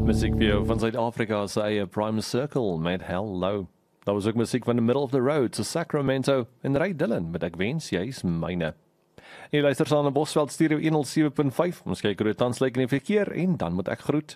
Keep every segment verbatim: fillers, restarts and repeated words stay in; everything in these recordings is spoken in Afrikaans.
Muziek vir jou van Suid-Afrika se eie Prime Circle met Hello. Daar was ook muziek van The Middle of the Road to Sacramento en Ray Dillon met Ek wens jy's myne. Jy luister saam na Bosveld Stereo honderd sewe punt vyf. Ons kyk hoe dit tans lyk in die verkeer en dan moet ek groet.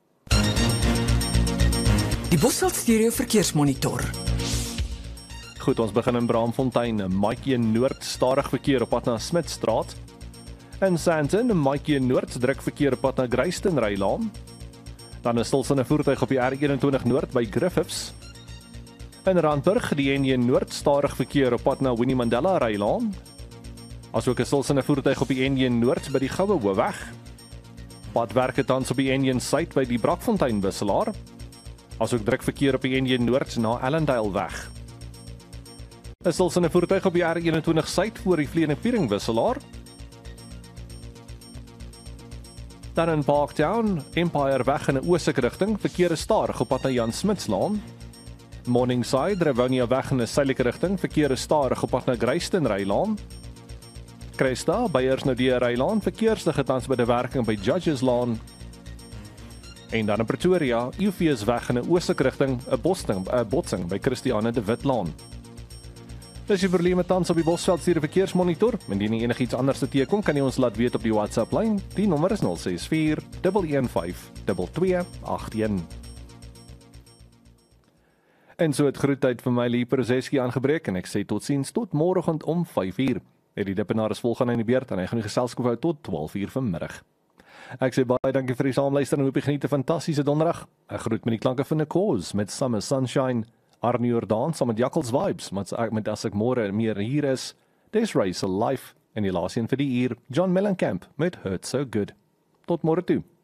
Die Bosveld Stereo verkeersmonitor. Goed, ons begin in Braamfontein, Maatjie Noord stadig verkeer op pad na Smitstraat. In Sandton, Maatjie Noord druk verkeer op pad na Greystenrylaan. Dan is stilstaande voertuig op die R eenentwintig Noord by Griffiths. In Randburg, die N een Noord stadig verkeer op pad na Winnie Mandela Rylaan. Asook 'n stilstaande voertuig op die N een Noord by die Goue Hoofweg. Padwerke tans op die N een Suid by die Brakfontein wisselaar. Asook druk verkeer op die N een Noord na Allendale weg. 'n Stilstaande voertuig op die R eenentwintig Suid voor die Vleenepiering wisselaar. Dan in Parktown, Empire weg in 'n oostelike rigting, verkeer is stadig op pad na Jan Smitslaan. Morningside, Rivonia weg in 'n suidelike rigting, verkeer is stadig op pad na Greystenrylaan. Cresta, Beyersnodie Rylaan, verkeerslig tans by die werking by Judgeslaan. En dan in Pretoria, U V is weg in 'n oostelike rigting, 'n botsing, 'n botsing by Christiane de Witlaan. Dis die probleme tans op die Bosveld Stereo verkeersmonitor. Indien jy enigiets anders te teekom, kan jy ons laat weet op die WhatsApp lyn. Die nommer is nul ses vier een een vyf twee twee agt een. En so het groettyd vir my Lieperezeski aangebreek en ek sê totsiens tot môreoggend om vyf uur. Het die Dippenaar is volgaan in die beurt en hy gaan die geselskap hou tot twaalf uur vanmiddag. Ek sê baie dankie vir die saamluister en hoop jy geniet 'n fantastiese donderdag. Ek groet met die klanke van 'n Cause met Summer Sunshine. Arnie Jordaan saam met Jackals Vibes, met, met as ek môre meer hier is, Desiree se Life, en die laaste een vir die uur, John Mellencamp met Hurt So Good. Tot môre toe.